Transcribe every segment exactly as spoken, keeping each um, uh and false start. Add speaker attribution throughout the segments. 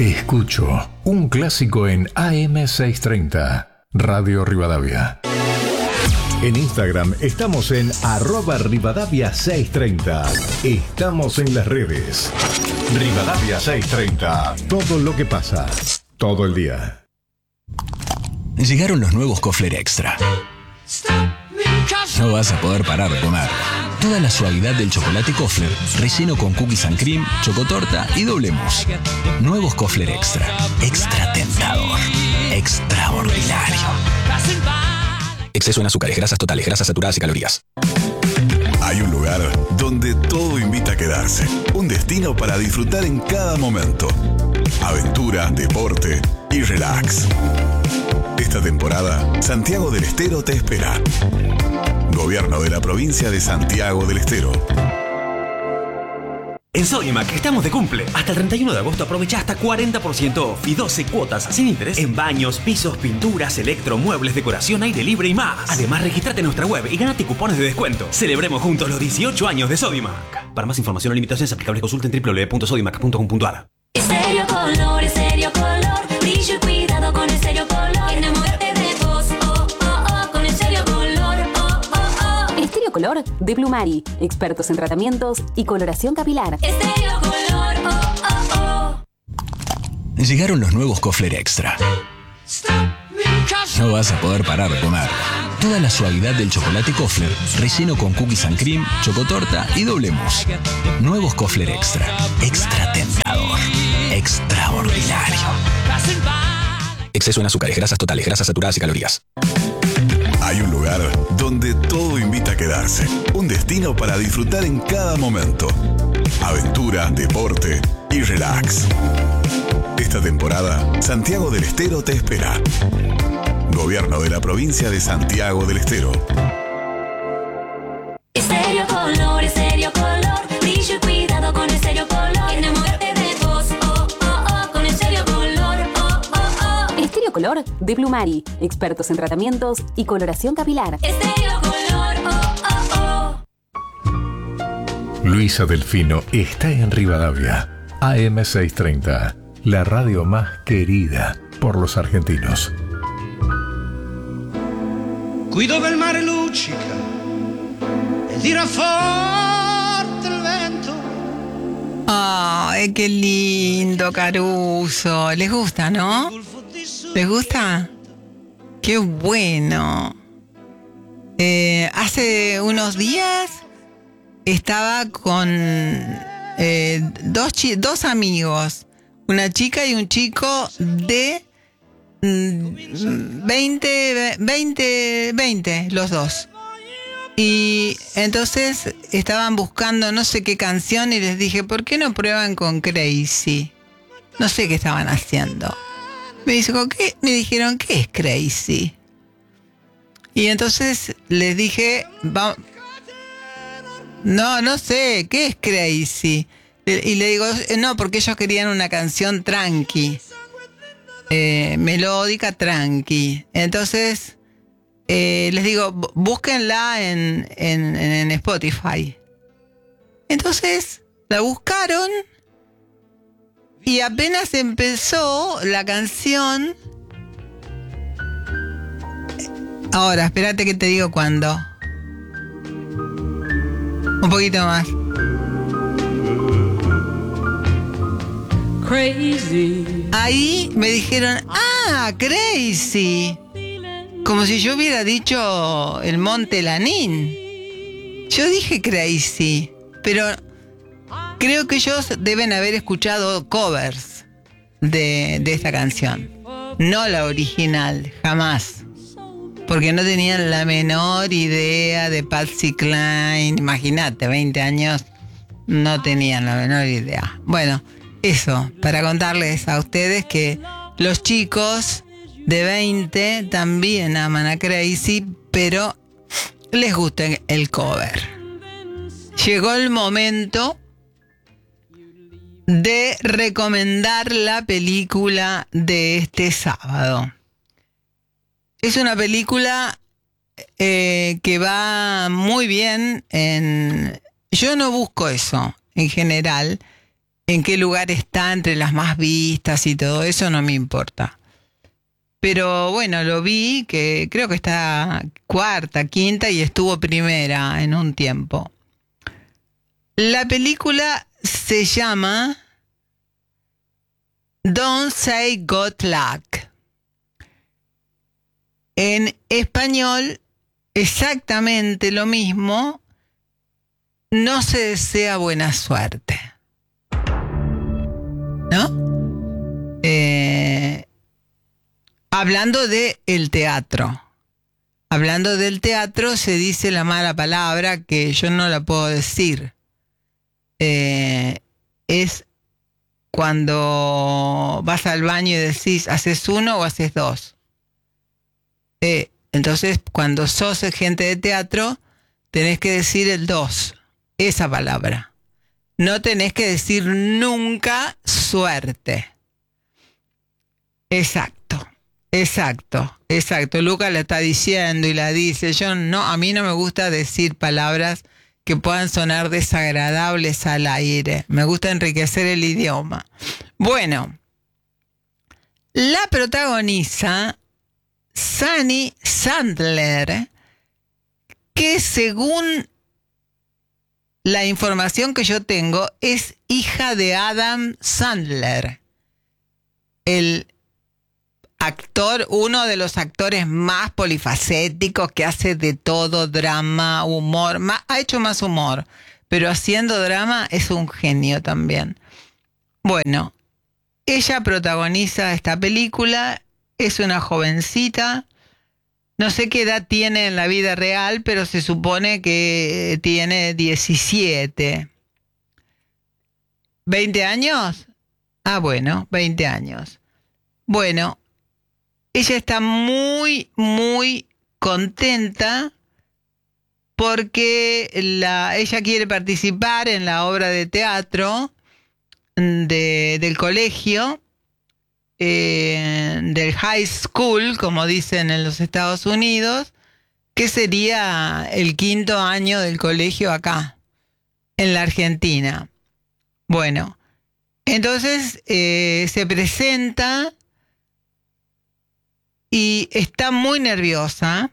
Speaker 1: Te escucho, un clásico en A M seiscientos treinta, Radio Rivadavia. En Instagram estamos en arroba Rivadavia seiscientos treinta. Estamos en las redes. Rivadavia seiscientos treinta. Todo lo que pasa, todo el día.
Speaker 2: Llegaron los nuevos Kofler Extra. No vas a poder parar de comer. Toda la suavidad del chocolate Kofler, relleno con cookies and cream, chocotorta y doble mousse. Nuevos Kofler Extra. Extra tentador. Extraordinario. Exceso en azúcares, grasas totales, grasas saturadas y calorías.
Speaker 3: Hay un lugar donde todo invita a quedarse. Un destino para disfrutar en cada momento. Aventura, deporte y relax. Esta temporada, Santiago del Estero te espera. Gobierno de la provincia de Santiago del Estero.
Speaker 4: En Sodimac estamos de cumple. Hasta el treinta y uno de agosto aprovecha hasta cuarenta por ciento off y doce cuotas sin interés en baños, pisos, pinturas, electro, muebles, decoración, aire libre y más. Además, registrate en nuestra web y gánate cupones de descuento. Celebremos juntos los dieciocho años de Sodimac. Para más información o limitaciones aplicables, consulten doble u doble u doble u punto sodimac punto com punto a r.
Speaker 5: Estéreo Color, Estéreo Color, brillo y cuidado con Estéreo Color. Enamórate de vos, oh, oh, oh, con Estéreo Color, oh, oh, oh.
Speaker 6: Estéreo Color de Plumari, expertos en tratamientos y coloración capilar.
Speaker 5: Estéreo Color, oh, oh, oh.
Speaker 2: Llegaron los nuevos Kofler Extra. No vas a poder parar de comer. Toda la suavidad del chocolate Kofler, relleno con cookies and cream, chocotorta y doble mousse. Nuevos Kofler Extra. Extra tentador. Extraordinario. Exceso en azúcares, grasas totales, grasas saturadas y calorías.
Speaker 3: Hay un lugar donde todo invita a quedarse. Un destino para disfrutar en cada momento. Aventura, deporte y relax. Esta temporada, Santiago del Estero te espera. Gobierno de la provincia de Santiago del Estero.
Speaker 5: Estéreo Color, Estéreo Color, brillo y cuidado con Estéreo Color. Enamórate de vos, oh, oh, oh, con Estéreo Color, oh, oh, oh.
Speaker 6: Estéreo Color de Plumari, expertos en tratamientos y coloración capilar.
Speaker 5: Estéreo Color, oh, oh, oh.
Speaker 1: Luisa Delfino está en Rivadavia. A M seiscientos treinta, la radio más querida por los argentinos.
Speaker 7: Guido del mare luccica e tira forte il vento.
Speaker 8: Ay, qué lindo, Caruso. ¿Les gusta, no? ¿Les gusta? Qué bueno. Eh, hace unos días estaba con eh, dos, chi- dos amigos, una chica y un chico de veinte, veinte, veinte, los dos. Y entonces estaban buscando no sé qué canción y les dije, ¿por qué no prueban con Crazy? No sé qué estaban haciendo. Me dijo, ¿qué? Me dijeron, ¿qué es Crazy? Y entonces les dije, va, no, no sé, ¿qué es Crazy? Y le digo, no, porque ellos querían una canción tranqui. Eh, melódica, tranqui. Entonces eh, les digo, búsquenla en, en, en Spotify. Entonces la buscaron y apenas empezó la canción. Ahora, espérate que te digo cuándo. Un poquito más. Crazy. Ahí me dijeron, ah, Crazy. Como si yo hubiera dicho el Monte Lanín. Yo dije Crazy, pero creo que ellos deben haber escuchado covers de, de esta canción. No la original, jamás. Porque no tenían la menor idea de Patsy Cline. Imagínate, veinte años, no tenían la menor idea. Bueno, eso, para contarles a ustedes que los chicos de veinte también aman a Crazy, pero les gusta el cover. Llegó el momento de recomendar la película de este sábado. Es una película eh, que va muy bien en... Yo no busco eso en general, en qué lugar está entre las más vistas y todo eso, no me importa. Pero bueno, lo vi, que creo que está cuarta, quinta y estuvo primera en un tiempo. La película se llama Don't Say Good Luck. En español, exactamente lo mismo, no se desea buena suerte. ¿No? Eh, hablando de el teatro. Hablando del teatro se dice la mala palabra que yo no la puedo decir. Eh, es cuando vas al baño y decís, ¿haces uno o haces dos? Eh, entonces, cuando sos gente de teatro, tenés que decir el dos, esa palabra. No tenés que decir nunca suerte. Exacto, exacto, exacto. Lucas la está diciendo y la dice. Yo no, a mí no me gusta decir palabras que puedan sonar desagradables al aire. Me gusta enriquecer el idioma. Bueno, la protagoniza Sunny Sandler, que según la información que yo tengo es hija de Adam Sandler, el actor, uno de los actores más polifacéticos que hace de todo, drama, humor, más, ha hecho más humor, pero haciendo drama es un genio también. Bueno, ella protagoniza esta película, es una jovencita, no sé qué edad tiene en la vida real, pero se supone que tiene diecisiete. ¿veinte años? Ah, bueno, veinte años. Bueno, ella está muy, muy contenta porque la, ella quiere participar en la obra de teatro de, del colegio, eh, del high school, como dicen en los Estados Unidos, que sería el quinto año del colegio acá, en la Argentina. Bueno, entonces eh, se presenta y está muy nerviosa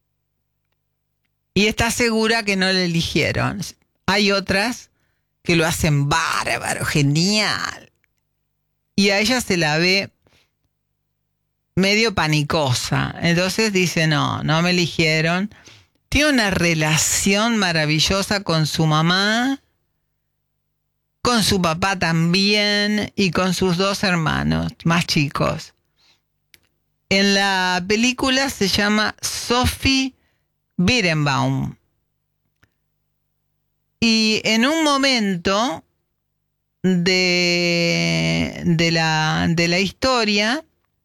Speaker 8: y está segura que no la eligieron. Hay otras que lo hacen bárbaro, genial. Y a ella se la ve medio panicosa. Entonces dice, no, no me eligieron. Tiene una relación maravillosa con su mamá, con su papá también y con sus dos hermanos más chicos. En la película se llama Sophie Birnbaum. Y en un momento de, de, la, de la historia,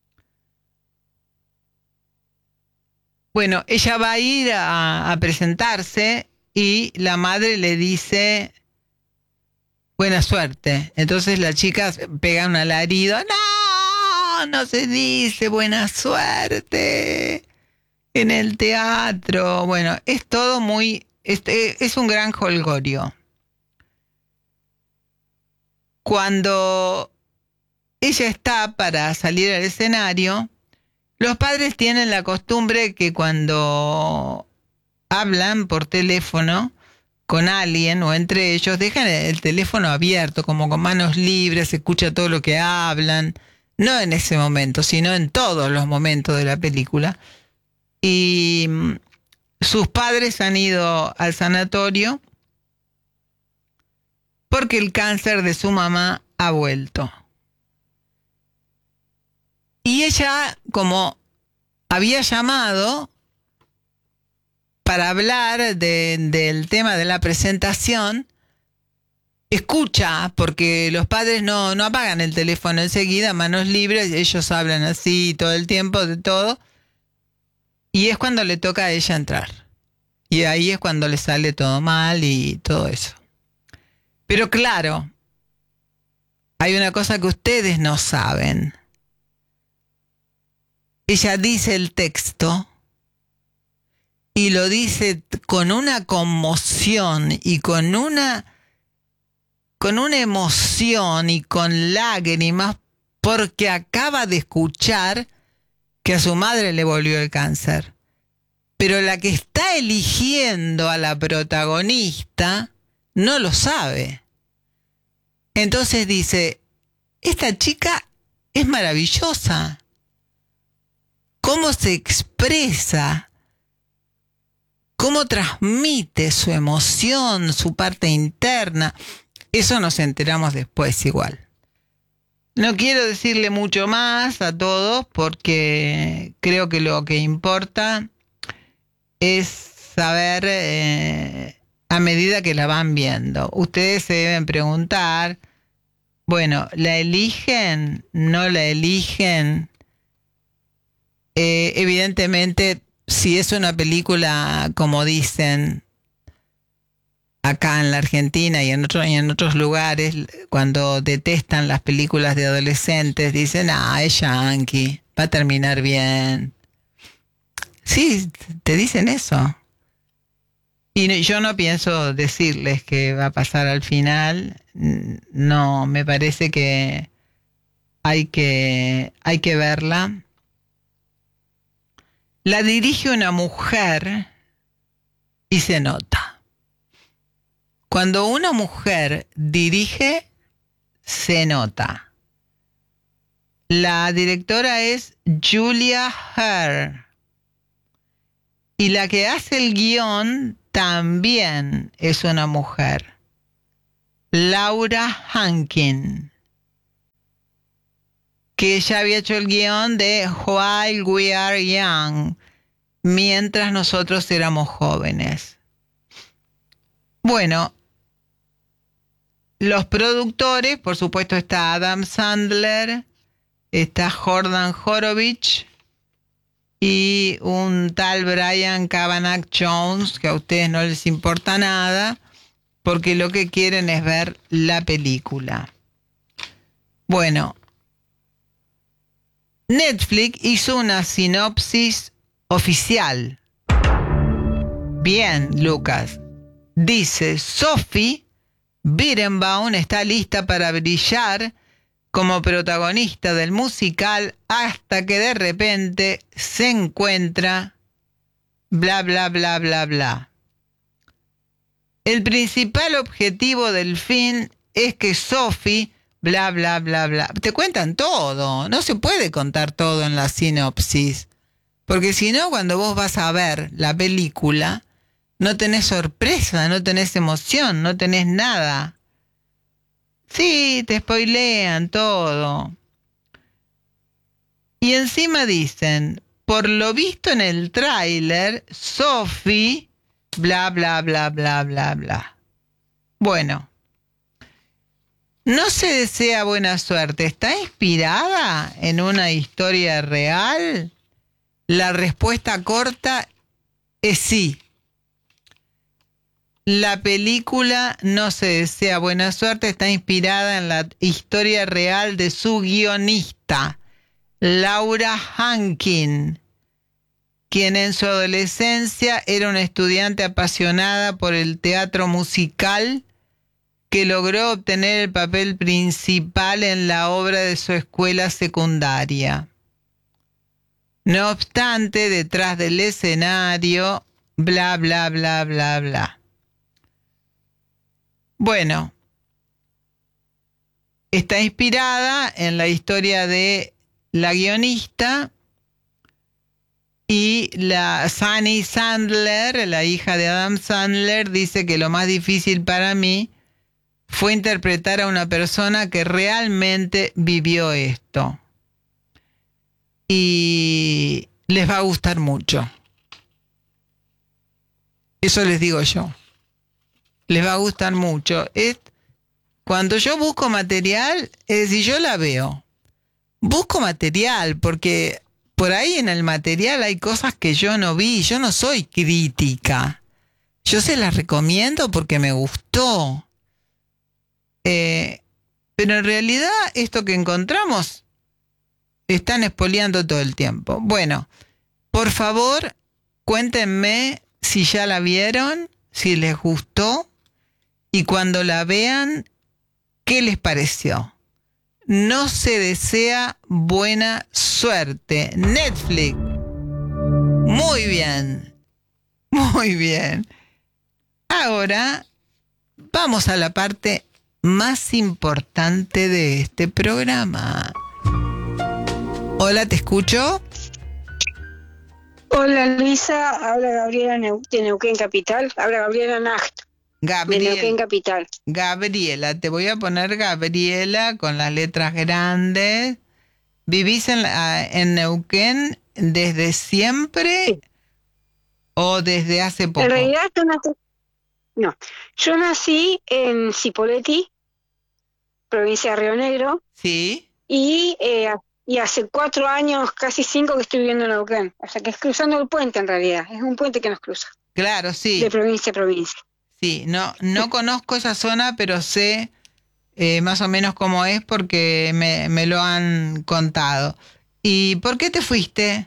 Speaker 8: bueno, ella va a ir a, a presentarse y la madre le dice, buena suerte. Entonces la chica pega un alarido, no, no se dice buena suerte en el teatro. Bueno, es todo muy, es, es un gran jolgorio. Cuando ella está para salir al escenario, los padres tienen la costumbre que cuando hablan por teléfono con alguien o entre ellos, dejan el teléfono abierto, como con manos libres, se escucha todo lo que hablan, no en ese momento, sino en todos los momentos de la película. Y sus padres han ido al sanatorio porque el cáncer de su mamá ha vuelto. Y ella, como había llamado para hablar de, del tema de la presentación, escucha, porque los padres no, no apagan el teléfono enseguida, manos libres, ellos hablan así todo el tiempo de todo, y es cuando le toca a ella entrar. Y ahí es cuando le sale todo mal y todo eso. Pero claro, hay una cosa que ustedes no saben. Ella dice el texto y lo dice con una conmoción y con una con una emoción y con lágrimas porque acaba de escuchar que a su madre le volvió el cáncer. Pero la que está eligiendo a la protagonista no lo sabe. Entonces dice, esta chica es maravillosa. ¿Cómo se expresa? ¿Cómo transmite su emoción, su parte interna? Eso nos enteramos después igual. No quiero decirle mucho más a todos porque creo que lo que importa es saber eh, a medida que la van viendo. Ustedes se deben preguntar, bueno, ¿la eligen? ¿No la eligen? Eh, evidentemente, si es una película, como dicen acá en la Argentina y en, otro, y en otros lugares, cuando detestan las películas de adolescentes, dicen, ah, es yankee, va a terminar bien. Sí, te dicen eso. Y yo no pienso decirles qué va a pasar al final. No, me parece que hay que, hay que verla. La dirige una mujer y se nota. Cuando una mujer dirige, se nota. La directora es Julia Herr. Y la que hace el guión también es una mujer. Laura Hankin. Que ella había hecho el guión de While We Are Young. Mientras nosotros éramos jóvenes. Bueno, los productores, por supuesto, está Adam Sandler, está Jordan Horowitz y un tal Brian Cavanagh Jones, que a ustedes no les importa nada, porque lo que quieren es ver la película. Bueno, Netflix hizo una sinopsis oficial. Bien, Lucas. Dice, Sophie Birnbaum está lista para brillar como protagonista del musical hasta que de repente se encuentra bla bla bla bla bla. El principal objetivo del film es que Sophie bla bla bla bla. Te cuentan todo, no se puede contar todo en la sinopsis, porque si no, cuando vos vas a ver la película no tenés sorpresa, no tenés emoción, no tenés nada. Sí, te spoilean todo. Y encima dicen, por lo visto en el tráiler, Sophie, bla, bla, bla, bla, bla, bla. Bueno, no se desea buena suerte. ¿Está inspirada en una historia real? La respuesta corta es sí. La película No se desea buena suerte está inspirada en la historia real de su guionista, Laura Hankin, quien en su adolescencia era una estudiante apasionada por el teatro musical que logró obtener el papel principal en la obra de su escuela secundaria. No obstante, detrás del escenario, bla, bla, bla, bla, bla. Bueno, está inspirada en la historia de la guionista y la Sunny Sandler, la hija de Adam Sandler, dice que lo más difícil para mí fue interpretar a una persona que realmente vivió esto. Y les va a gustar mucho. Eso les digo yo. Les va a gustar mucho. Es, cuando yo busco material, es decir, yo la veo. Busco material, porque por ahí en el material hay cosas que yo no vi. Yo no soy crítica. Yo se las recomiendo porque me gustó. Eh, pero en realidad esto que encontramos están espoleando todo el tiempo. Bueno, por favor, cuéntenme si ya la vieron, si les gustó. Y cuando la vean, ¿Qué les pareció? No se desea buena suerte. Netflix. Muy bien. Muy bien. Ahora vamos a la parte más importante de este programa. Hola, ¿te escucho?
Speaker 9: Hola Luisa, habla Gabriela Neu- de Neuquén Capital, habla Gabriela Nacht
Speaker 8: Gabriel,
Speaker 9: de Neuquén Capital.
Speaker 8: Gabriela, te voy a poner Gabriela con las letras grandes. ¿Vivís en, la- en Neuquén desde siempre
Speaker 9: Sí.
Speaker 8: o desde hace poco?
Speaker 9: En realidad yo nací, no, yo nací en Cipolletti, provincia de Río Negro,
Speaker 8: Sí.
Speaker 9: y, eh, y hace cuatro años, casi cinco, que estoy viviendo en Neuquén, o sea que es cruzando el puente en realidad, es un puente que nos cruza,
Speaker 8: Claro, sí.
Speaker 9: de provincia a provincia.
Speaker 8: Sí, no, no conozco esa zona, pero sé eh, más o menos cómo es porque me, me lo han contado. ¿Y por qué te fuiste?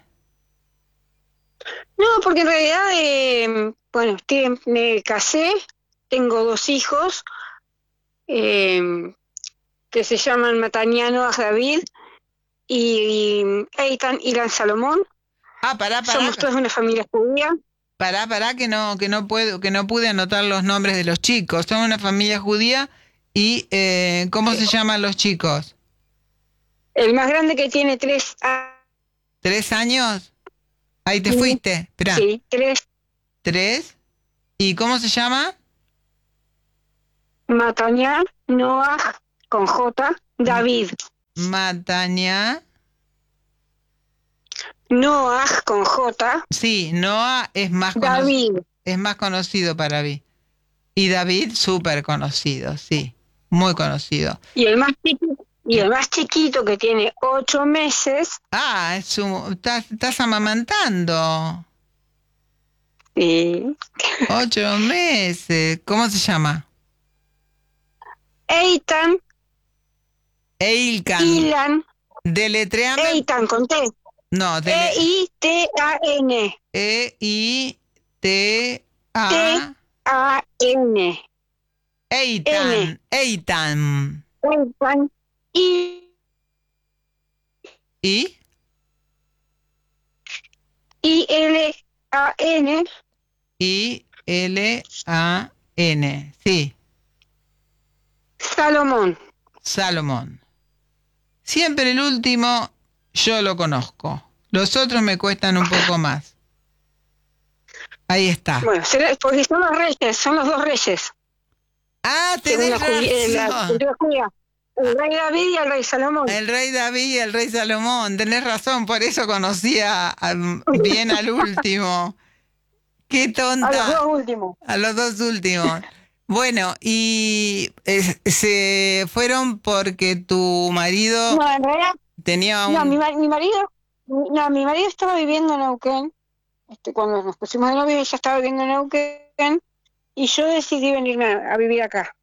Speaker 9: No, porque en realidad, eh, bueno, estoy- me casé, tengo dos hijos, eh, que se llaman Mataniano David y Eitan Ilan Salomón.
Speaker 8: Ah, pará, pará.
Speaker 9: Somos todos una familia judía.
Speaker 8: Pará, pará, que no, que no puedo, que no pude anotar los nombres de los chicos. Son una familia judía y eh, ¿cómo se llaman los chicos?
Speaker 9: El más grande que tiene tres años.
Speaker 8: ¿Tres años? Ahí te
Speaker 9: Sí.
Speaker 8: fuiste. Esperá.
Speaker 9: Sí, tres.
Speaker 8: ¿Tres? ¿Y cómo se llama?
Speaker 9: Mataniah, Noah, con J, David.
Speaker 8: Matania.
Speaker 9: Noah, con J,
Speaker 8: Sí, Noah es más conocido.
Speaker 9: David.
Speaker 8: Es más conocido para mí. Y David, súper conocido, sí. Muy conocido.
Speaker 9: Y el más chiquito, y el más chiquito que tiene ocho meses.
Speaker 8: Ah, es un, estás, estás amamantando.
Speaker 9: Sí.
Speaker 8: Ocho meses. ¿Cómo se llama?
Speaker 9: Eitan
Speaker 8: Eilkan.
Speaker 9: Ilan.
Speaker 8: Deletreame.
Speaker 9: Eitan, con T.
Speaker 8: No,
Speaker 9: E
Speaker 8: dele,
Speaker 9: I T A N.
Speaker 8: E I T A
Speaker 9: T A N.
Speaker 8: Eitan. Eitan.
Speaker 9: Eitan I
Speaker 8: ¿Y?
Speaker 9: I L A N.
Speaker 8: I L A N. Sí.
Speaker 9: Salomón.
Speaker 8: Salomón. Siempre el último yo lo conozco. Los otros me cuestan un poco más. Ahí está.
Speaker 9: Bueno, será- porque son los reyes, son los dos reyes.
Speaker 8: Ah,
Speaker 9: Según
Speaker 8: tenés
Speaker 9: la judía- eh, la
Speaker 8: razón.
Speaker 9: cultura judía. El rey David y el rey Salomón.
Speaker 8: El rey David y el rey Salomón. Tenés razón, por eso conocía a- bien al último. Qué tonta.
Speaker 9: A los dos últimos.
Speaker 8: A los dos últimos. Bueno, y eh, se fueron porque tu marido
Speaker 9: No, en realidad,
Speaker 8: tenía un...
Speaker 9: no, mi, ma- mi marido, no, mi marido estaba viviendo en Neuquén. Este, cuando nos pusimos de novio, ella estaba viviendo en Neuquén. Y yo decidí venirme a, a vivir acá.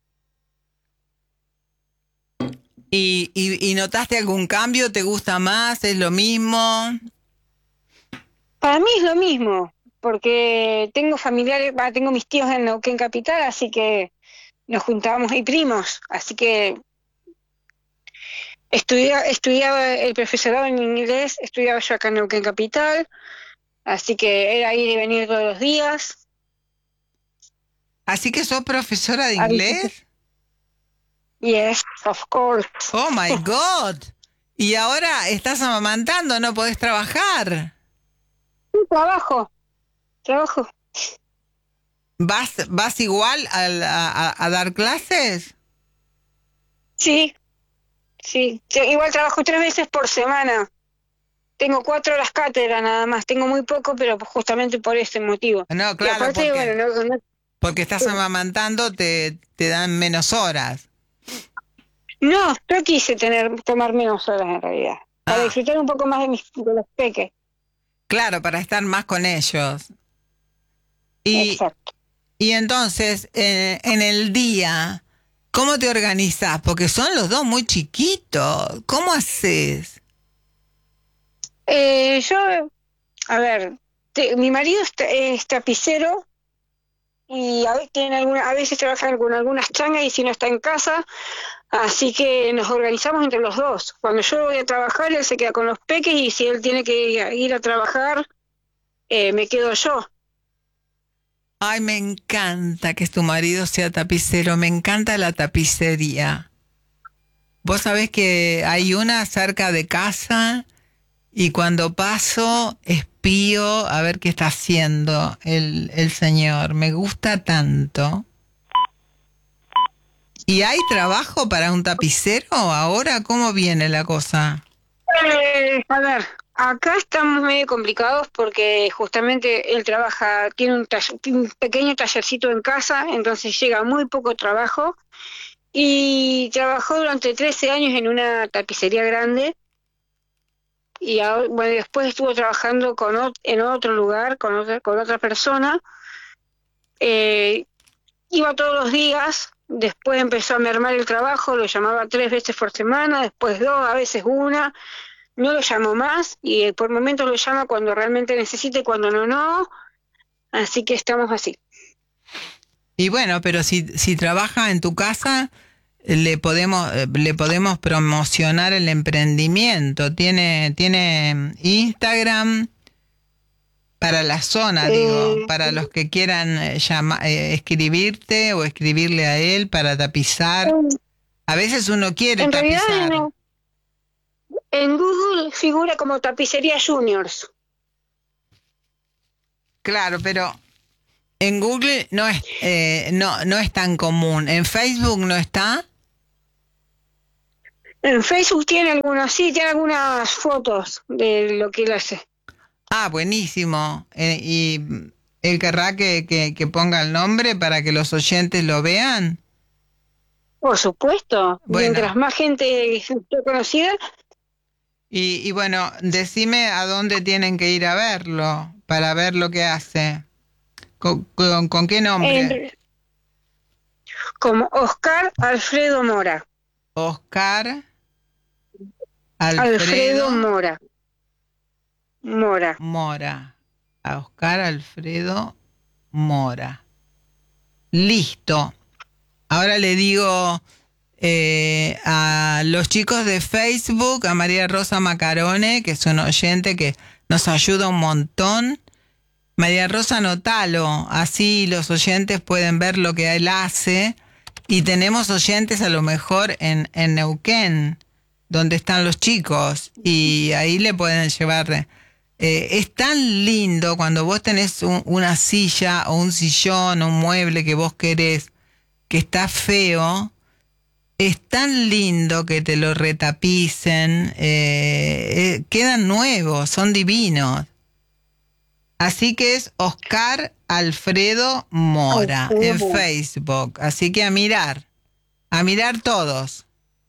Speaker 8: ¿Y, y, y notaste algún cambio? ¿Te gusta más? ¿Es lo mismo?
Speaker 9: Para mí es lo mismo, porque tengo familiares, va, tengo mis tíos en Neuquén Capital, así que nos juntábamos, y primos, así que estudia, estudiaba el profesorado en inglés, estudiaba yo acá en Neuquén Capital, así que era ir y venir todos los días.
Speaker 8: ¿Así que sos profesora de
Speaker 9: Ah,
Speaker 8: inglés?
Speaker 9: Yes, of course.
Speaker 8: Oh my God. Y ahora estás amamantando, no podés trabajar.
Speaker 9: Sí, trabajo, trabajo.
Speaker 8: ¿Vas, vas igual a, a, a dar clases?
Speaker 9: Sí, sí, sí, igual trabajo tres veces por semana. Tengo cuatro horas cátedra nada más, tengo muy poco, pero justamente por este motivo.
Speaker 8: No,
Speaker 9: Y
Speaker 8: claro,
Speaker 9: aparte,
Speaker 8: porque,
Speaker 9: bueno, no- no-
Speaker 8: porque estás amamantando, te, te dan menos horas.
Speaker 9: No, yo quise tener, tomar menos horas en realidad, para
Speaker 8: Ah.
Speaker 9: disfrutar un poco más de mis de los peques.
Speaker 8: Claro, para estar más con ellos. Y,
Speaker 9: Exacto.
Speaker 8: y entonces, eh, en el día, ¿cómo te organizás? Porque son los dos muy chiquitos. ¿Cómo haces?
Speaker 9: Eh, yo, a ver, te- mi marido es, ta- es tapicero y a veces, tiene alguna, a veces trabaja con algunas changas y si no está en casa, Así que nos organizamos entre los dos. Cuando yo voy a trabajar, él se queda con los peques, y si él tiene que ir a trabajar, eh, me quedo yo.
Speaker 8: Ay, me encanta que tu marido sea tapicero, me encanta la tapicería. Vos sabés que hay una cerca de casa y cuando paso espío a ver qué está haciendo el, el señor. Me gusta tanto. ¿Y hay trabajo para un tapicero ahora? ¿Cómo viene la cosa?
Speaker 9: Eh, a ver, acá estamos medio complicados porque justamente él trabaja, tiene un, taller, tiene un pequeño tallercito en casa, entonces llega muy poco trabajo, y trabajó durante trece años en una tapicería grande, y ahora, bueno, después estuvo trabajando con ot- en otro lugar, con otra, con otra persona. Eh, iba todos los días, después empezó a mermar el trabajo, lo llamaba tres veces por semana, después dos, a veces una. No lo llamo más, y eh, por momentos lo llama cuando realmente necesita y cuando no, no. Así que estamos así.
Speaker 8: Y bueno, pero si, si trabaja en tu casa, le podemos, eh, le podemos promocionar el emprendimiento. Tiene, tiene Instagram para la zona,
Speaker 9: Eh,
Speaker 8: digo, para los que quieran eh, llama, eh, escribirte o escribirle a él para tapizar. A veces uno quiere
Speaker 9: En realidad,
Speaker 8: tapizar.
Speaker 9: en, en Google figura como Tapicería Juniors.
Speaker 8: Claro, pero en Google no es, eh, no, no es tan común. ¿En Facebook no está?
Speaker 9: En Facebook tiene algunas, sí, tiene algunas fotos de lo que él hace.
Speaker 8: Ah, buenísimo. Eh, ¿Y él querrá que, que, que ponga el nombre para que los oyentes lo vean?
Speaker 9: Por supuesto.
Speaker 8: Bueno.
Speaker 9: Mientras más gente esté conocida.
Speaker 8: Y, y bueno, decime a dónde tienen que ir a verlo, para ver lo que hace. ¿Con, con, con qué nombre?
Speaker 9: En, como Oscar Alfredo Mora.
Speaker 8: Oscar
Speaker 9: Alfredo,
Speaker 8: Alfredo
Speaker 9: Mora. Mora.
Speaker 8: Mora. A Oscar Alfredo Mora. Listo. Ahora le digo eh, a los chicos de Facebook, a María Rosa Macarone, que es un oyente que nos ayuda un montón. María Rosa, anotalo, así los oyentes pueden ver lo que él hace. Y tenemos oyentes a lo mejor en, en Neuquén, donde están los chicos, y ahí le pueden llevar. Eh, es tan lindo cuando vos tenés un, una silla o un sillón o un mueble que vos querés, que está feo, es tan lindo que te lo retapicen, eh, eh, quedan nuevos, son divinos. Así que es Oscar Alfredo Mora en Facebook. Así que a mirar, a mirar todos.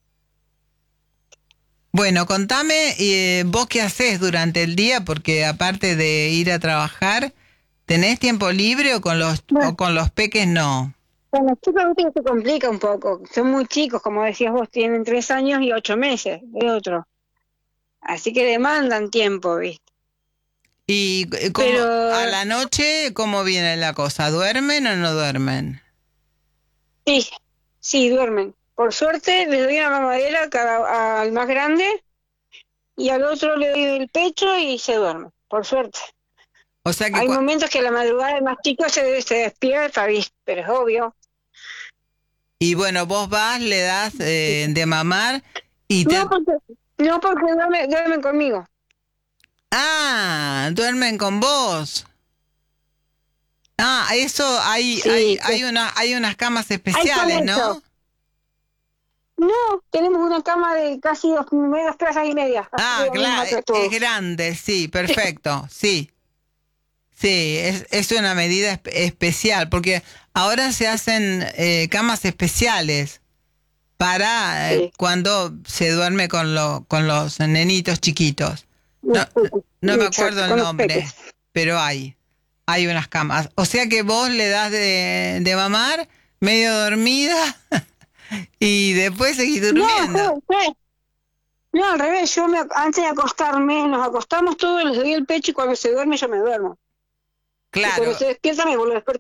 Speaker 8: Bueno, contame eh, vos qué haces durante el día, porque aparte de ir a trabajar, ¿tenés tiempo libre o con los,
Speaker 9: Bueno.
Speaker 8: o con los peques no?
Speaker 9: Con los chicos viste que se complica un poco. Son muy chicos, como decías vos, tienen tres años y ocho meses de otro. Así que demandan tiempo, ¿viste?
Speaker 8: Y eh, ¿cómo-
Speaker 9: Pero-
Speaker 8: a la noche, ¿cómo viene la cosa? ¿Duermen o no duermen?
Speaker 9: Sí, sí, duermen. Por suerte les doy una mamadera cada, al más grande, y al otro le doy el pecho y se duerme, por suerte.
Speaker 8: O sea que
Speaker 9: Hay
Speaker 8: cua-
Speaker 9: momentos que a la madrugada el más chico se, se despierta, ¿viste? Pero es obvio.
Speaker 8: y bueno, vos vas, le das eh, de mamar y te...
Speaker 9: No porque, no porque duerme- duermen conmigo.
Speaker 8: Ah, duermen con vos. Ah, eso hay,
Speaker 9: Sí,
Speaker 8: hay,
Speaker 9: sí.
Speaker 8: hay una, hay unas camas especiales,
Speaker 9: Hay
Speaker 8: ¿no?
Speaker 9: conector. No, tenemos una cama de casi dos, dos plazas y media. así
Speaker 8: Ah,
Speaker 9: que dormimos
Speaker 8: claro,
Speaker 9: entre
Speaker 8: es,
Speaker 9: todos.
Speaker 8: es grande, sí, perfecto, sí. Sí, es, es una medida espe- especial, porque ahora se hacen eh, camas especiales para eh,
Speaker 9: Sí.
Speaker 8: cuando se duerme con, lo, con los nenitos chiquitos. No, no me
Speaker 9: Exacto,
Speaker 8: acuerdo el
Speaker 9: con los
Speaker 8: nombre,
Speaker 9: peques.
Speaker 8: pero hay, hay unas camas. O sea que vos le das de, de mamar, medio dormida, y después seguís durmiendo.
Speaker 9: No, no, no, al revés, yo me, antes de acostarme, nos acostamos todos, les doy el pecho y cuando se duerme yo me duermo. Y
Speaker 8: Claro,
Speaker 9: cuando se despierta me vuelvo a despertar.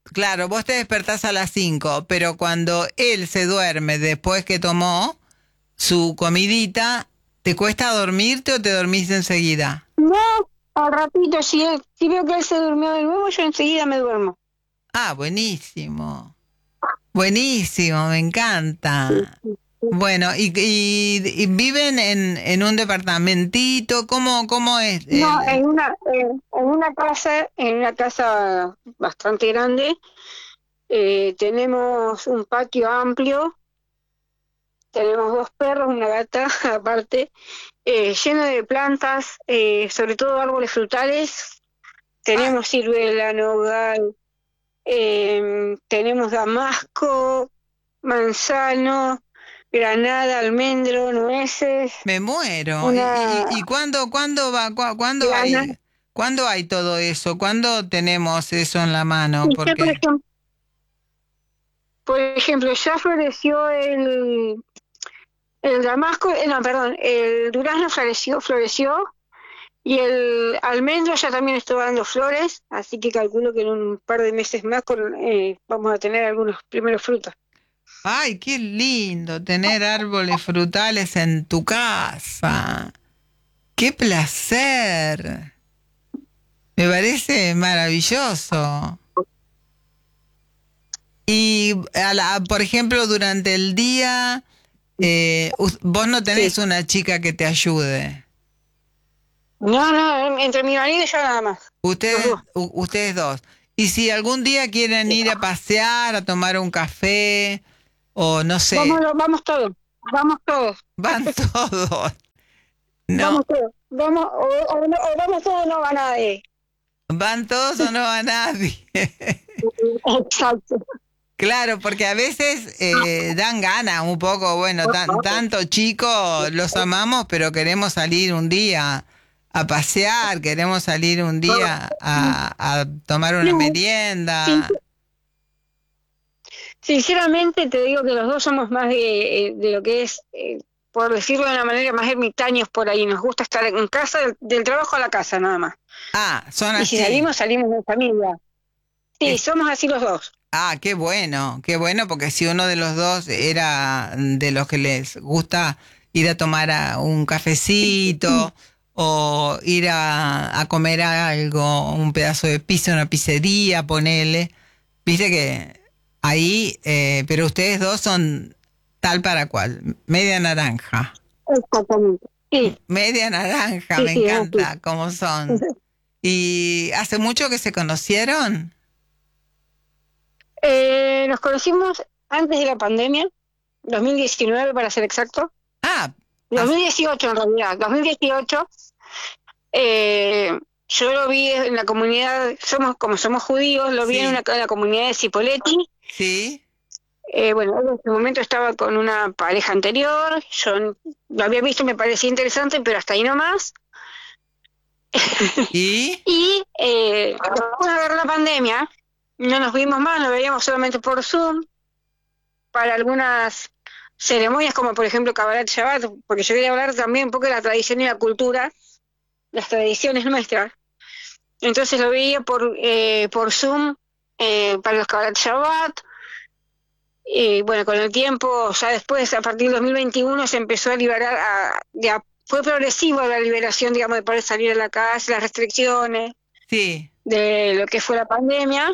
Speaker 8: claro, vos te despertás a las cinco, pero cuando él se duerme después que tomó su comidita, ¿te cuesta dormirte o te dormís enseguida?
Speaker 9: No, al ratito, si, él, si veo que él se durmió de nuevo, yo enseguida me duermo.
Speaker 8: Ah, buenísimo. Buenísimo, me encanta. Bueno, ¿y, y, y viven en, en un departamentito? ¿Cómo, cómo es?
Speaker 9: No,
Speaker 8: el-
Speaker 9: en una, en, en una casa, en una casa bastante grande, eh, tenemos un patio amplio, tenemos dos perros, una gata aparte, eh, lleno de plantas, eh, sobre todo árboles frutales. Tenemos ciruela, nogal, eh, tenemos damasco, manzano, granada, almendro, nueces.
Speaker 8: Me muero.
Speaker 9: Una
Speaker 8: ¿Y, y, y cuándo, cuándo va, cua- cuándo
Speaker 9: grana.
Speaker 8: hay, cuándo hay todo eso? ¿Cuándo tenemos eso en la mano?
Speaker 9: Y ya, por
Speaker 8: Porque,
Speaker 9: ejemplo, por ejemplo, ya floreció el, el damasco, eh, no, perdón, el durazno floreció, floreció y el almendro ya también está dando flores, así que calculo que en un par de meses más con, eh, vamos a tener algunos primeros frutos.
Speaker 8: ay, qué lindo tener árboles frutales en tu casa. ¡Qué placer! Me parece maravilloso. Y, a la- por ejemplo, durante el día, eh, us- vos no tenés
Speaker 9: Sí.
Speaker 8: una chica que te ayude.
Speaker 9: No, no, entre mi marido y yo nada más.
Speaker 8: Ustedes,
Speaker 9: Los dos.
Speaker 8: u- ustedes dos. Y si algún día quieren ir a pasear, a tomar un café, o no sé,
Speaker 9: Vamos, vamos todos, vamos todos,
Speaker 8: van todos. No,
Speaker 9: vamos todos, vamos, o, o no- o vamos todos, no va nadie.
Speaker 8: van todos o no va nadie.
Speaker 9: Exacto.
Speaker 8: Claro, porque a veces eh, dan ganas un poco, bueno, tan, tanto chicos los amamos, pero queremos salir un día a pasear, queremos salir un día a, a tomar una merienda.
Speaker 9: Sinceramente te digo que los dos somos más de, eh, de lo que es, eh, por decirlo de una manera, más ermitaños por ahí. Nos gusta estar en casa, del, del trabajo a la casa nada más.
Speaker 8: Ah, son
Speaker 9: Y si
Speaker 8: así.
Speaker 9: salimos, salimos en familia. Sí,
Speaker 8: Eh.
Speaker 9: somos así los dos.
Speaker 8: Ah, qué bueno, qué bueno, porque si uno de los dos era de los que les gusta ir a tomar a un cafecito o ir a, a comer algo, un pedazo de pizza, una pizzería, ponele, viste que ahí, eh, pero ustedes dos son tal para cual, media naranja,
Speaker 9: Exactamente. Sí.
Speaker 8: media naranja,
Speaker 9: Sí,
Speaker 8: me
Speaker 9: sí,
Speaker 8: encanta cómo son. ¿Y hace mucho que se conocieron?
Speaker 9: Eh, nos conocimos antes de la pandemia, dos mil diecinueve para ser exacto.
Speaker 8: Ah,
Speaker 9: dos mil dieciocho en realidad, dos mil dieciocho. Eh, yo lo vi en la comunidad, somos como somos judíos, lo vi
Speaker 8: Sí.
Speaker 9: en, una, en la comunidad de Cipolletti.
Speaker 8: sí.
Speaker 9: Eh, bueno, él en ese momento estaba con una pareja anterior, yo n- lo había visto, me parecía interesante, pero hasta ahí nomás.
Speaker 8: ¿Y?
Speaker 9: Y eh, después de ver la pandemia, no nos vimos más, nos veíamos solamente por Zoom, para algunas ceremonias como por ejemplo Kabbalat Shabbat, porque yo quería hablar también un poco de la tradición y la cultura, las tradiciones nuestras. Entonces lo veía por, eh, por Zoom eh, para los Kabbalat Shabbat. Y bueno, con el tiempo, ya después, a partir del dos mil veintiuno, se empezó a liberar, a, ya fue progresivo la liberación, digamos, de poder salir a la calle, las restricciones
Speaker 8: Sí.
Speaker 9: de lo que fue la pandemia.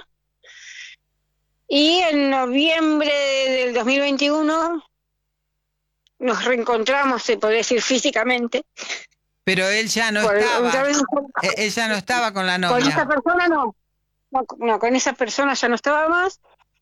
Speaker 9: Y en noviembre del dos mil veintiuno nos reencontramos, se podría decir físicamente.
Speaker 8: Pero él ya no
Speaker 9: Por-
Speaker 8: estaba.
Speaker 9: otra vez-
Speaker 8: Eh, Él ya no estaba con la
Speaker 9: Con esa
Speaker 8: novia.
Speaker 9: persona no. No, no, con esa persona ya no estaba más.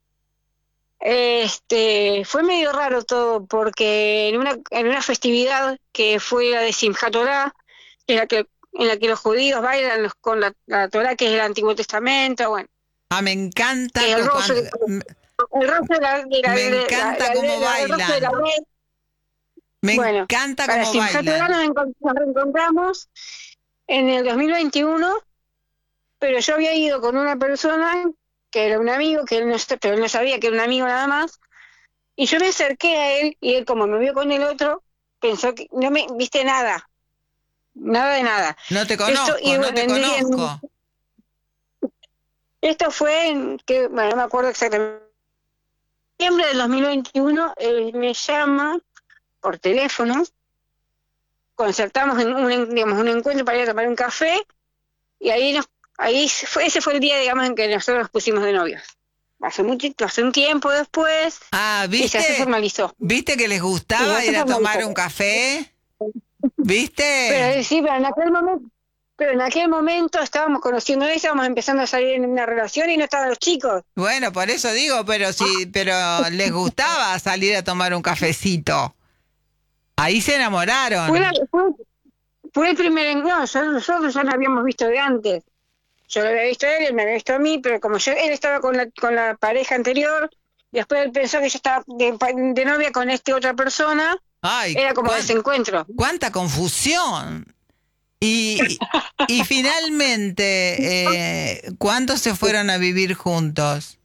Speaker 9: Este, fue medio raro todo porque en una en una festividad que fue la de Simchat Torah, en la que en la que los judíos bailan los- con la, la Torah, que es el Antiguo Testamento, bueno,
Speaker 8: Ah, me encanta.
Speaker 9: que el
Speaker 8: cu-
Speaker 9: roce,
Speaker 8: cuando-
Speaker 9: el roce de la, de la-
Speaker 8: Me
Speaker 9: de la-
Speaker 8: encanta
Speaker 9: la-
Speaker 8: cómo
Speaker 9: la- el roce de la
Speaker 8: bailan.
Speaker 9: ley.
Speaker 8: me
Speaker 9: Bueno,
Speaker 8: encanta
Speaker 9: Para
Speaker 8: cómo
Speaker 9: Simchat Torah
Speaker 8: bailan.
Speaker 9: nos, encon- nos reencontramos en el dos mil veintiuno, pero yo había ido con una persona que era un amigo, que él no, sa- pero él no sabía que era un amigo nada más, y yo me acerqué a él, y él como me vio con el otro, pensó que no me viste nada, nada de nada.
Speaker 8: No te
Speaker 9: Esto,
Speaker 8: conozco,
Speaker 9: y
Speaker 8: no
Speaker 9: bueno,
Speaker 8: te
Speaker 9: en- en-
Speaker 8: conozco.
Speaker 9: Esto fue, en, que, bueno, no me acuerdo exactamente. En noviembre del dos mil veintiuno, él me llama por teléfono, concertamos en un, digamos, un encuentro para ir a tomar un café, y ahí nos, ahí fue, ese fue el día, digamos, en que nosotros nos pusimos de novios. Hace mucho, hace un tiempo después,
Speaker 8: Ah,
Speaker 9: y ya se
Speaker 8: ¿viste?
Speaker 9: formalizó.
Speaker 8: ¿Viste que les
Speaker 9: Sí,
Speaker 8: gustaba
Speaker 9: ya se
Speaker 8: ir a tomar
Speaker 9: formalizó.
Speaker 8: un café? ¿Viste?
Speaker 9: Pero sí, pero en aquel momento, pero en aquel momento estábamos conociendo eso, estábamos empezando a salir en una relación y no estaban los chicos.
Speaker 8: Bueno, por eso digo, pero sí, pero les gustaba salir a tomar un cafecito. Ahí se enamoraron.
Speaker 9: Fue, la- fue, fue el primer encuentro, nosotros ya nos habíamos visto de antes. Yo lo había visto a él, él me había visto a mí, pero como yo, él estaba con la, con la pareja anterior, y después él pensó que yo estaba de, de novia con esta otra persona,
Speaker 8: Ay,
Speaker 9: era como
Speaker 8: cuán-
Speaker 9: desencuentro.
Speaker 8: cuánta confusión. Y, y finalmente, eh, ¿cuántos se fueron a vivir juntos?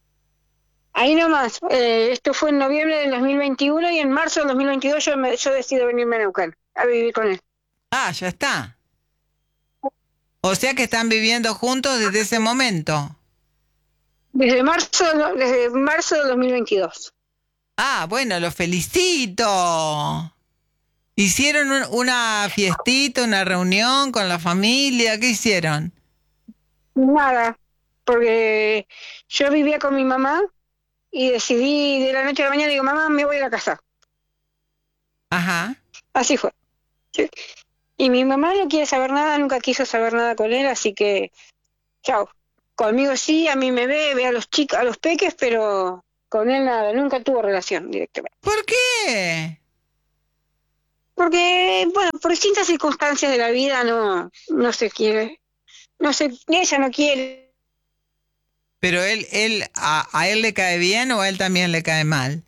Speaker 9: Ahí nomás, eh, esto fue en noviembre del dos mil veintiuno y en marzo del dos mil veintidós yo, me, yo decido venirme a Neuquén a vivir con él.
Speaker 8: Ah, ya está. O sea que están viviendo juntos desde ese momento.
Speaker 9: Desde marzo, desde marzo del dos mil veintidós.
Speaker 8: Ah, bueno, los felicito. ¿Hicieron un- una fiestita, una reunión con la familia? ¿Qué hicieron?
Speaker 9: Nada, porque yo vivía con mi mamá y decidí de la noche a la mañana, digo, mamá, me voy a la casa.
Speaker 8: Ajá.
Speaker 9: Así fue. Sí. Y mi mamá no quiere saber nada, nunca quiso saber nada con él, así que, chao. Conmigo sí, a mí me ve, ve a los chicos, a los peques, pero con él nada, nunca tuvo relación directamente.
Speaker 8: ¿Por qué?
Speaker 9: Porque, bueno, por distintas circunstancias de la vida no, no se quiere, no se, ella no quiere.
Speaker 8: ¿Pero él, él a, a él le cae bien o a él también le cae mal?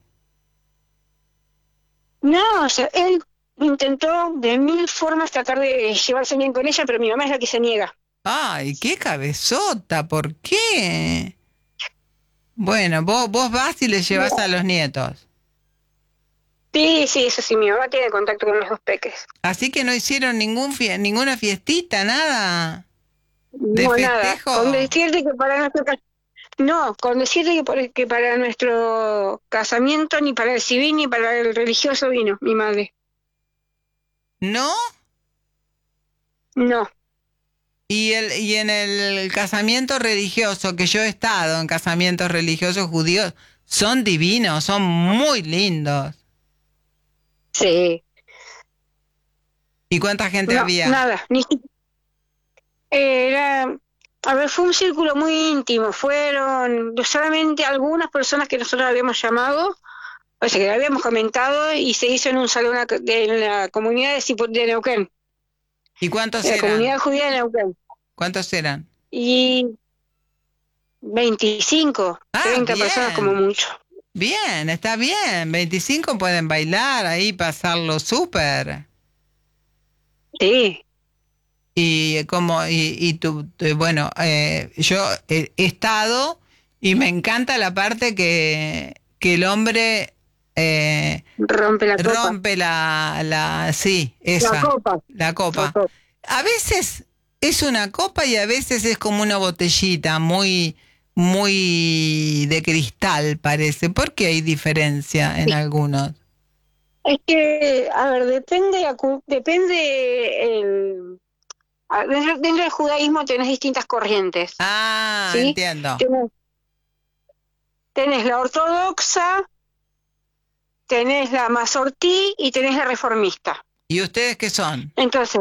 Speaker 9: No, o sea, él intentó de mil formas tratar de llevarse bien con ella, pero mi mamá es la que se niega.
Speaker 8: Ay, qué cabezota, ¿por qué? Bueno, vos, vos vas y le llevas a los nietos.
Speaker 9: Sí, sí, eso sí, mi mamá tiene contacto con los dos peques.
Speaker 8: Así que no hicieron ningún fie- ninguna fiestita, nada. ¿De
Speaker 9: No, nada.
Speaker 8: festejo?
Speaker 9: Con decirte que para nuestro ca- no, con decirte que, por- que para nuestro casamiento, ni para el civil ni para el religioso vino mi madre.
Speaker 8: ¿No?
Speaker 9: No.
Speaker 8: Y, el, y en el casamiento religioso, que yo he estado en casamientos religiosos judíos, son divinos, son muy lindos.
Speaker 9: Sí.
Speaker 8: ¿Y cuánta gente
Speaker 9: No,
Speaker 8: había?
Speaker 9: nada. Ni si- Era, a ver, fue un círculo muy íntimo. Fueron solamente algunas personas que nosotros habíamos llamado, o sea, que le habíamos comentado, y se hizo en un salón ac- de la comunidad de, Cipu- de Neuquén,
Speaker 8: ¿Y cuántos
Speaker 9: de la
Speaker 8: eran?
Speaker 9: comunidad judía de Neuquén.
Speaker 8: ¿Cuántos eran?
Speaker 9: Y veinticinco,
Speaker 8: Ah,
Speaker 9: treinta
Speaker 8: bien.
Speaker 9: personas como mucho.
Speaker 8: Bien, está bien. veinticinco pueden bailar ahí, pasarlo súper.
Speaker 9: Sí.
Speaker 8: Y como, y, y tú, tú- bueno, eh, yo he, he estado y me encanta la parte que, que el hombre eh,
Speaker 9: Rompe la copa.
Speaker 8: rompe la, la, sí, esa,
Speaker 9: La copa.
Speaker 8: la copa.
Speaker 9: La copa.
Speaker 8: A veces es una copa y a veces es como una botellita muy, muy de cristal, parece. ¿Por qué hay diferencia en algunos?
Speaker 9: Es que, a ver, depende, la cu- depende el... a- Dentro, dentro del judaísmo tenés distintas corrientes.
Speaker 8: Ah,
Speaker 9: ¿sí?
Speaker 8: entiendo.
Speaker 9: Tenés, tenés la ortodoxa, tenés la masortí y tenés la reformista.
Speaker 8: ¿Y ustedes qué son?
Speaker 9: Entonces,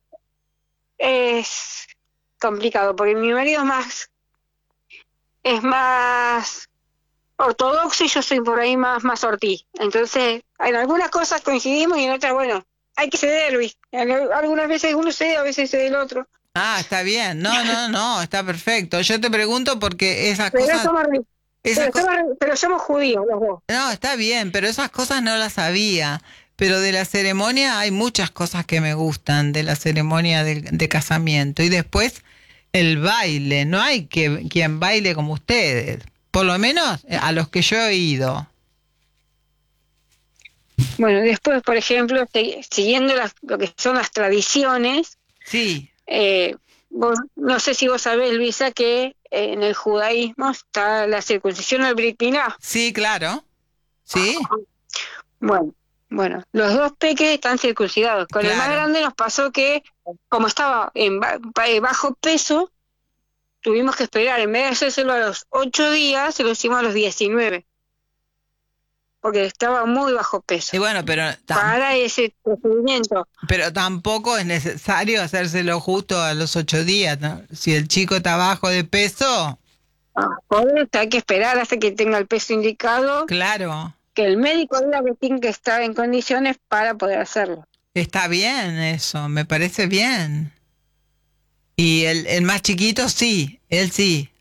Speaker 9: es complicado, porque mi marido es más, es más ortodoxo y yo soy por ahí más masortí. Entonces, en algunas cosas coincidimos y en otras, bueno, hay que ceder, ¿viste? En al- Algunas veces uno cede, a veces cede el otro.
Speaker 8: Ah, está bien. No, no, no, está perfecto. Yo te pregunto porque esas
Speaker 9: Pero
Speaker 8: cosas...
Speaker 9: somos,
Speaker 8: esas
Speaker 9: pero
Speaker 8: co-
Speaker 9: somos, pero somos judíos los dos.
Speaker 8: No, está bien, pero esas cosas no las sabía. Pero de la ceremonia hay muchas cosas que me gustan, de la ceremonia de, de casamiento. Y después el baile. No hay que, quien baile como ustedes. Por lo menos a los que yo he ido.
Speaker 9: Bueno, después, por ejemplo, se- siguiendo las, lo que son las tradiciones,
Speaker 8: Sí.
Speaker 9: eh, vos, no sé si vos sabés, Luisa, que eh, en el judaísmo está la circuncisión al Brit Milá.
Speaker 8: Sí, claro. Sí.
Speaker 9: Bueno, bueno, los dos peques están circuncidados. Con
Speaker 8: Claro.
Speaker 9: el más grande nos pasó que, como estaba en ba- ba- bajo peso, tuvimos que esperar. En vez de hacérselo a los ocho días, se lo hicimos a los diecinueve. Porque estaba muy bajo peso.
Speaker 8: Y bueno, pero, tam-
Speaker 9: Para ese procedimiento.
Speaker 8: pero tampoco es necesario hacérselo justo a los ocho días, ¿no? Si el chico está bajo de peso,
Speaker 9: Ah, por eso hay que esperar hasta que tenga el peso indicado,
Speaker 8: claro,
Speaker 9: que el médico diga que tiene que estar en condiciones para poder hacerlo.
Speaker 8: está bien eso, me parece bien. Y el, el más chiquito sí, él sí.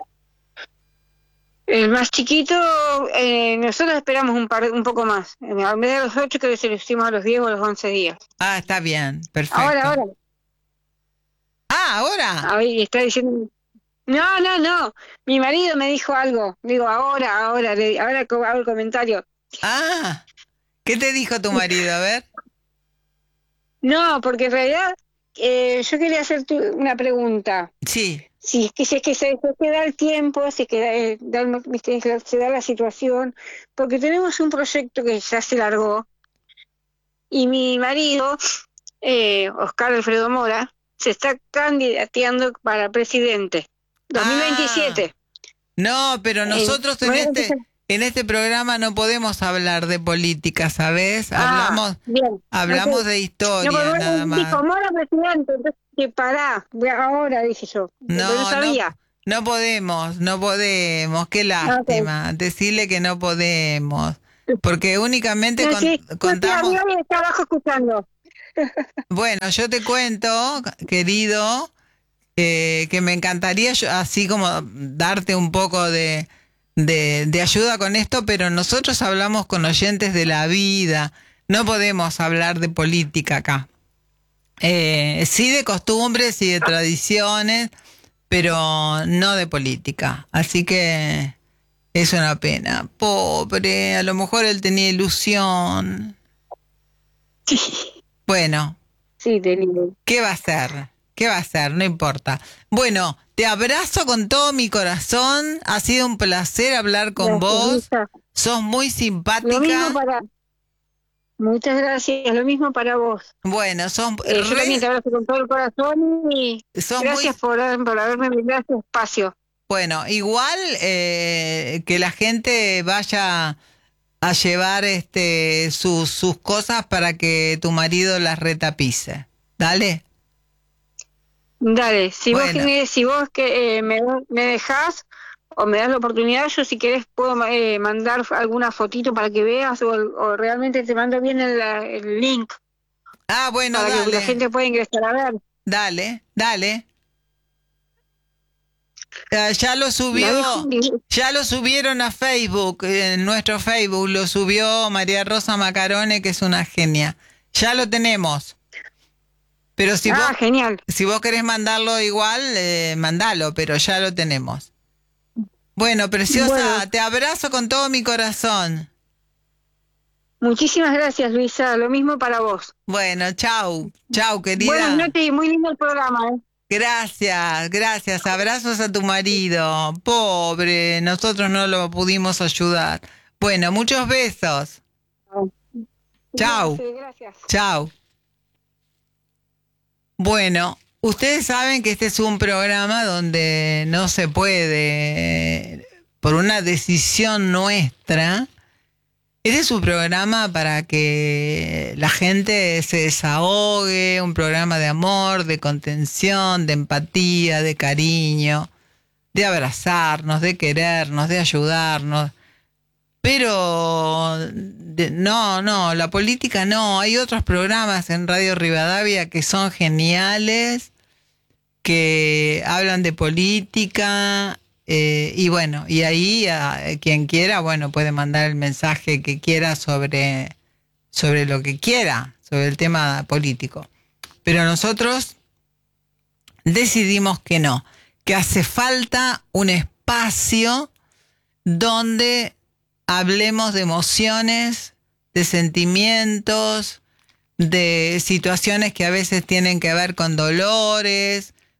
Speaker 9: El más chiquito, eh, nosotros esperamos un par, un poco más. En vez de los ocho, creo que se lo hicimos a los diez o a los once días.
Speaker 8: Ah, está bien, perfecto.
Speaker 9: Ahora, ahora.
Speaker 8: Ah, ahora.
Speaker 9: A ver, y está diciendo... No, no, no. Mi marido me dijo algo. Digo, ahora, ahora, le, ahora co- hago el comentario.
Speaker 8: Ah, ¿qué te dijo tu marido? A ver.
Speaker 9: No, porque en realidad eh, yo quería hacer una pregunta.
Speaker 8: Sí.
Speaker 9: Si es que, si es que se, se da el tiempo, si es que eh, da, el- viste, se da la situación, porque tenemos un proyecto que ya se largó y mi marido, eh, Oscar Alfredo Mora, se está candidateando para presidente dos mil veintisiete.
Speaker 8: No, pero nosotros
Speaker 9: Eh,
Speaker 8: en
Speaker 9: bueno,
Speaker 8: este
Speaker 9: entonces-
Speaker 8: en este programa no podemos hablar de política, ¿sabes?
Speaker 9: Ah,
Speaker 8: Hablamos
Speaker 9: bien.
Speaker 8: hablamos
Speaker 9: Ok.
Speaker 8: de historia,
Speaker 9: No, porque bueno,
Speaker 8: nada más.
Speaker 9: dijo Mora presidente, entonces que pará, voy ahora, dije yo.
Speaker 8: No,
Speaker 9: Pero no sabía.
Speaker 8: no, no podemos, no podemos, qué lástima. Decirle que no podemos, porque únicamente
Speaker 9: No,
Speaker 8: con-
Speaker 9: sí, yo
Speaker 8: contamos.
Speaker 9: estoy arriba y está abajo escuchando.
Speaker 8: Bueno, yo te cuento, querido, eh, que me encantaría yo, así como darte un poco de, de, de ayuda con esto, pero nosotros hablamos con oyentes de la vida, no podemos hablar de política acá. Eh, sí de costumbres y de tradiciones, pero no de política. Así que es una pena. Pobre, a lo mejor él tenía ilusión. Bueno.
Speaker 9: Sí, tenía.
Speaker 8: ¿Qué va a hacer? ¿Qué va a hacer? No importa. Bueno, te abrazo con todo mi corazón. Ha sido un placer hablar con
Speaker 9: Gracias,
Speaker 8: vos.
Speaker 9: Lisa.
Speaker 8: Sos muy simpática.
Speaker 9: Lo mismo para... Muchas gracias, lo mismo para vos.
Speaker 8: Bueno, sos
Speaker 9: Eh, yo
Speaker 8: re-
Speaker 9: también te abrazo con todo el corazón y
Speaker 8: Sos
Speaker 9: gracias
Speaker 8: muy-
Speaker 9: por, por haberme brindado este espacio.
Speaker 8: Bueno, igual eh, que la gente vaya a llevar este sus, sus cosas para que tu marido las retapice. Dale.
Speaker 9: Dale, si vos,
Speaker 8: Bueno.
Speaker 9: tenés- si vos que eh, me, me dejás o me das la oportunidad, yo si querés puedo eh, mandar alguna fotito para que veas o, o realmente te mando bien el, el link.
Speaker 8: Ah, bueno,
Speaker 9: para que
Speaker 8: dale.
Speaker 9: la gente pueda ingresar a ver.
Speaker 8: Dale, dale. Eh, ya lo
Speaker 9: La
Speaker 8: subió,
Speaker 9: dejo-
Speaker 8: ya lo subieron a Facebook, en nuestro Facebook lo subió María Rosa Macarone, que es una genia. Ya lo tenemos. Pero si
Speaker 9: Ah,
Speaker 8: vos,
Speaker 9: genial.
Speaker 8: si vos querés mandarlo igual, eh, mandalo, pero ya lo tenemos. Bueno, preciosa,
Speaker 9: Bueno.
Speaker 8: te abrazo con todo mi corazón.
Speaker 9: Muchísimas gracias, Luisa. Lo mismo para vos.
Speaker 8: Bueno, chau, chau, querida.
Speaker 9: Buenas noches y muy lindo el programa. ¿eh?
Speaker 8: Gracias, gracias. Abrazos a tu marido. Pobre, nosotros no lo pudimos ayudar. Bueno, muchos besos. Chau.
Speaker 9: Gracias, gracias.
Speaker 8: Chau. Bueno, ustedes saben que este es un programa donde no se puede, por una decisión nuestra, este es un programa para que la gente se desahogue, un programa de amor, de contención, de empatía, de cariño, de abrazarnos, de querernos, de ayudarnos. Pero de- no, no, la política no. Hay otros programas en Radio Rivadavia que son geniales, que hablan de política. Eh, y bueno, y ahí a, quien quiera, bueno, puede mandar el mensaje que quiera sobre, sobre lo que quiera, sobre el tema político. Pero nosotros decidimos que no, que hace falta un espacio donde hablemos de emociones, de sentimientos, de situaciones que a veces tienen que ver con dolores,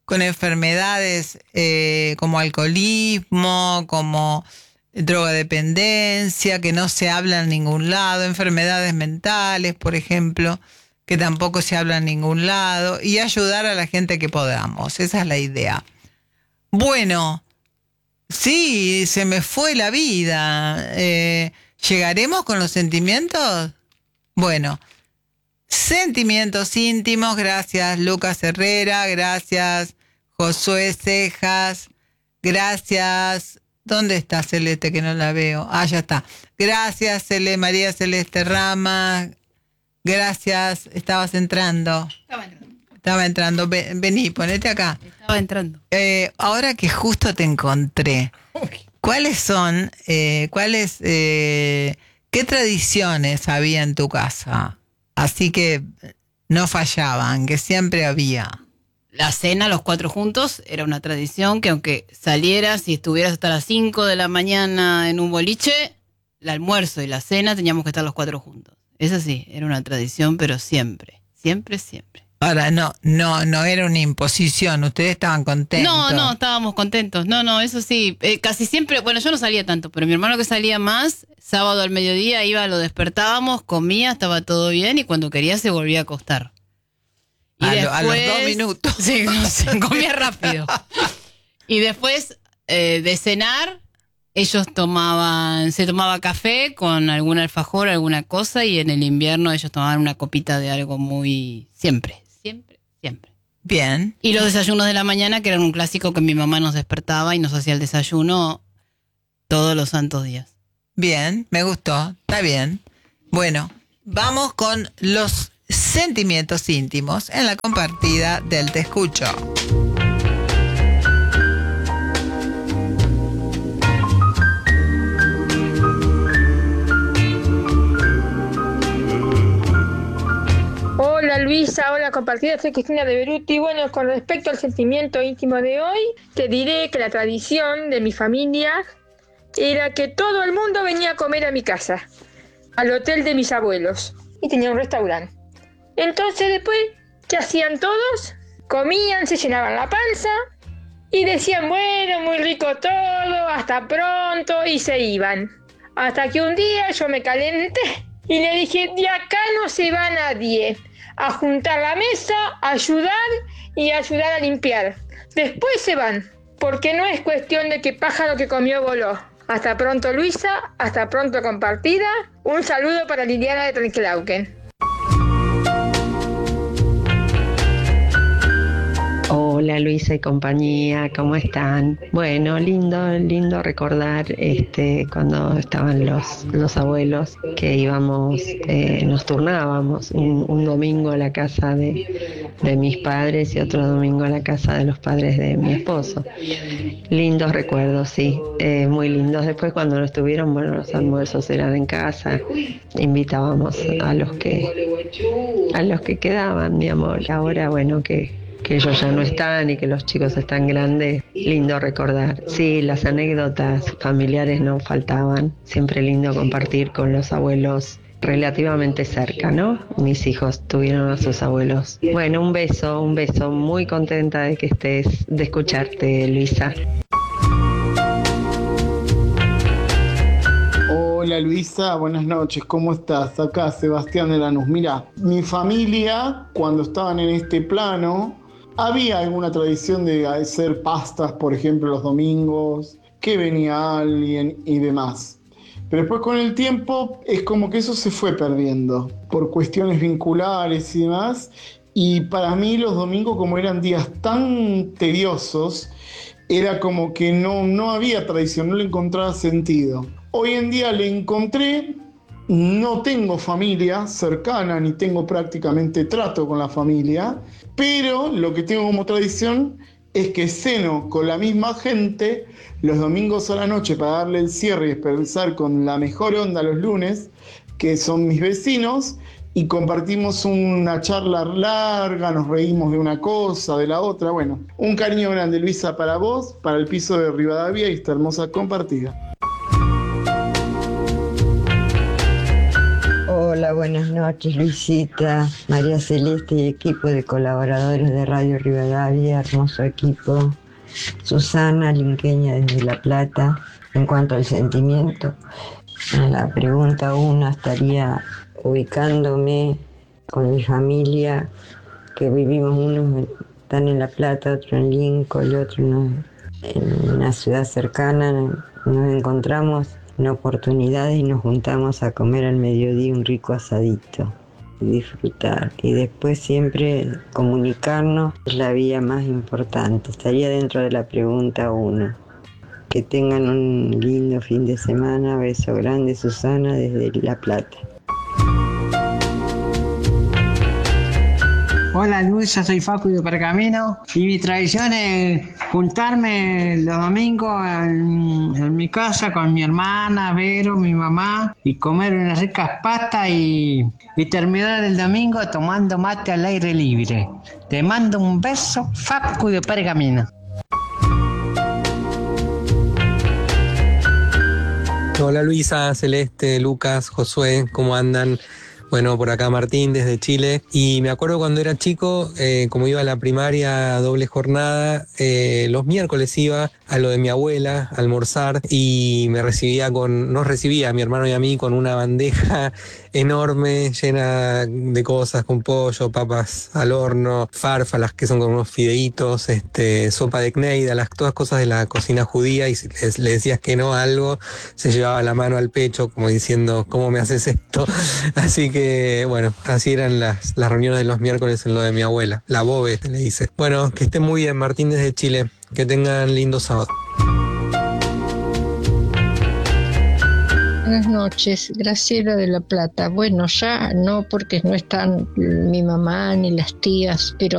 Speaker 8: con enfermedades eh, como alcoholismo, como drogodependencia, que no se habla en ningún lado, enfermedades mentales, por ejemplo, que tampoco se habla en ningún lado, y ayudar a la gente que podamos. Esa es la idea. Bueno, sí, se me fue la vida. Eh, ¿Llegaremos con los sentimientos? Bueno, sentimientos íntimos, gracias Lucas Herrera, gracias Josué Cejas, gracias... ¿Dónde está Celeste que no la veo? Ah, ya está. Gracias, Cele, María Celeste Rama. Gracias, estabas entrando.
Speaker 10: Estaba entrando.
Speaker 8: Estaba entrando. Ven, vení, ponete acá.
Speaker 10: Estaba entrando.
Speaker 8: Eh, ahora que justo te encontré, ¿cuáles son, eh, cuáles, eh, qué tradiciones había en tu casa? Así que no fallaban, que siempre había.
Speaker 10: La cena, los cuatro juntos, era una tradición que aunque salieras y estuvieras hasta las cinco de la mañana en un boliche, el almuerzo y la cena teníamos que estar los cuatro juntos. Eso sí, era una tradición, pero siempre, siempre, siempre.
Speaker 8: Ahora, no, no, no era una imposición, ustedes estaban contentos.
Speaker 10: No, no, estábamos contentos. No, no, eso sí, eh, casi siempre, bueno, yo no salía tanto, pero mi hermano que salía más, sábado al mediodía iba, lo despertábamos, comía, estaba todo bien y cuando quería se volvía a acostar. Y
Speaker 8: a,
Speaker 10: después,
Speaker 8: lo, a los dos minutos.
Speaker 10: Sí, se comía rápido. Y después eh, de cenar, ellos tomaban, se tomaba café con algún alfajor, alguna cosa, y en el invierno ellos tomaban una copita de algo muy... Siempre, siempre, siempre.
Speaker 8: Bien.
Speaker 10: Y los desayunos de la mañana, que eran un clásico que mi mamá nos despertaba y nos hacía el desayuno todos los santos días.
Speaker 8: Bien, me gustó, está bien. Bueno, vamos con los... sentimientos íntimos en la compartida del Te Escucho.
Speaker 11: Hola Luisa, hola compartida, soy Cristina de Beruti. Bueno, con respecto al sentimiento íntimo de hoy, te diré que la tradición de mi familia era que todo el mundo venía a comer a mi casa, al hotel de mis abuelos, y tenía un restaurante. Entonces después, ¿qué hacían todos? Comían, se llenaban la panza y decían, bueno, muy rico todo, hasta pronto, y se iban. Hasta que un día yo me calenté y le dije, de acá no se va nadie, a juntar la mesa, a ayudar y a ayudar a limpiar. Después se van, porque no es cuestión de que pájaro que comió voló. Hasta pronto Luisa, hasta pronto compartida. Un saludo para Liliana de Trenquelauquen.
Speaker 12: Hola Luisa y compañía, ¿cómo están? Bueno, lindo, lindo recordar este cuando estaban los, los abuelos que íbamos, eh, nos turnábamos un, un domingo a la casa de, de mis padres y otro domingo a la casa de los padres de mi esposo. Lindos recuerdos, sí, eh, muy lindos. Después cuando no estuvieron, bueno, los almuerzos eran en casa, invitábamos a los que, a los que quedaban, mi amor. Ahora, bueno, que que ellos ya no están y que los chicos están grandes, lindo recordar. Sí, las anécdotas familiares no faltaban, siempre lindo compartir con los abuelos relativamente cerca, ¿no? Mis hijos tuvieron a sus abuelos. Bueno, un beso, un beso, muy contenta de que estés, de escucharte, Luisa.
Speaker 13: Hola Luisa, buenas noches, ¿cómo estás? Acá Sebastián de Lanús. Mira, mi familia, cuando estaban en este plano, había alguna tradición de hacer pastas, por ejemplo, los domingos, que venía alguien y demás. Pero después con el tiempo es como que eso se fue perdiendo por cuestiones vinculares y demás. Y para mí los domingos, como eran días tan tediosos, era como que no, no había tradición, no le encontraba sentido. Hoy en día le encontré, no tengo familia cercana ni tengo prácticamente trato con la familia, pero lo que tengo como tradición es que ceno con la misma gente los domingos a la noche para darle el cierre y empezar con la mejor onda los lunes, que son mis vecinos, y compartimos una charla larga, nos reímos de una cosa, de la otra. Bueno, un cariño grande, Luisa, para vos, para el piso de Rivadavia y esta hermosa compartida.
Speaker 14: Hola Hola, buenas noches, Luisita, María Celeste y equipo de colaboradores de Radio Rivadavia, hermoso equipo. Susana, linqueña desde La Plata. En cuanto al sentimiento, en la pregunta uno estaría ubicándome con mi familia, que vivimos, unos están en La Plata, otro en Lincoln y otro en una ciudad cercana. Nos encontramos en oportunidades y nos juntamos a comer al mediodía un rico asadito y disfrutar. Y después siempre comunicarnos es la vía más importante. Estaría dentro de la pregunta uno. Que tengan un lindo fin de semana. Beso grande, Susana, desde La Plata.
Speaker 15: Hola Luisa, soy Facu de Pergamino y mi tradición es juntarme los domingos en, en mi casa con mi hermana, Vero, mi mamá y comer unas ricas pastas y, y terminar el domingo tomando mate al aire libre. Te mando un beso, Facu de Pergamino.
Speaker 16: Hola Luisa, Celeste, Lucas, Josué, ¿cómo andan? Bueno, por acá Martín desde Chile. Y me acuerdo cuando era chico, eh, como iba a la primaria a doble jornada, eh, los miércoles iba a lo de mi abuela a almorzar y me recibía con, nos recibía a mi hermano y a mí con una bandeja enorme, llena de cosas, con pollo, papas al horno, farfalas que son como unos fideitos, este, sopa de cneida, las, todas cosas de la cocina judía, y si le, le decías que no a algo, se llevaba la mano al pecho como diciendo, ¿cómo me haces esto? Así que, bueno, así eran las, las reuniones de los miércoles en lo de mi abuela, la bobe, le dice. Bueno, que estén muy bien, Martín desde Chile, que tengan lindo sábado.
Speaker 17: Buenas noches, Graciela de La Plata. Bueno, ya no porque no están mi mamá ni las tías, pero